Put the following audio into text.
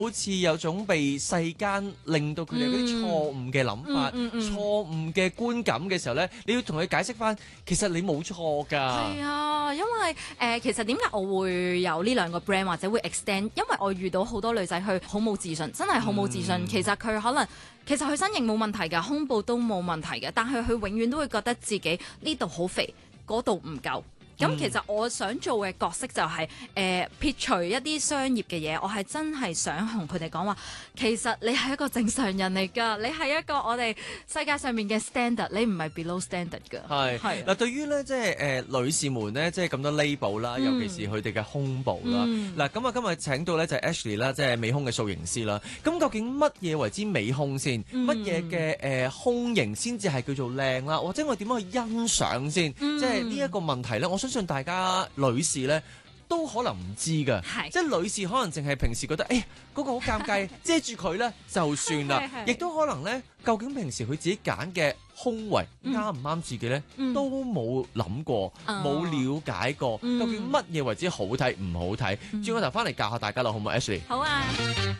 好似有種被世間令到佢哋有啲錯誤嘅諗法、錯誤嘅觀感嘅時候咧，你要同佢解釋翻，其實你冇錯㗎。 係啊，因為其實點解我會有呢兩個 brand 或者會 extend？因為我遇到好多女仔佢好冇自信，真係好冇自信。其實佢可能其實佢身形冇問題㗎，胸部都冇問題嘅，但係佢永遠都會覺得自己呢度好肥，嗰度唔夠。咁其實我想做嘅角色就係撇除一啲商業嘅嘢，我係真係想同佢哋講話，其實你係一個正常人嚟㗎，你係一個我哋世界上面嘅 standard， 你唔係 below standard 㗎。 係嗱，對於咧即係女士們咧，即係咁多 label 啦，尤其是佢哋嘅胸部啦。嗱咁啊，今日請到咧就係 Ashley 啦，即係美胸嘅塑形師啦。咁究竟乜嘢為之美胸先？乜嘢嘅胸型先至係叫做靚啦？或者我點樣去欣賞先？即係呢一個問題咧，我相信大家女士咧都可能唔知㗎，即係女士可能淨係平時覺得嗰個好尷尬，遮住佢咧就算啦，亦都可能咧，究竟平時佢自己揀嘅胸圍啱唔啱自己咧，都冇諗過，冇了解過，究竟乜嘢為之好睇唔好睇？轉個頭翻嚟教下大家啦，好唔好 ，Ashley？ 好啊。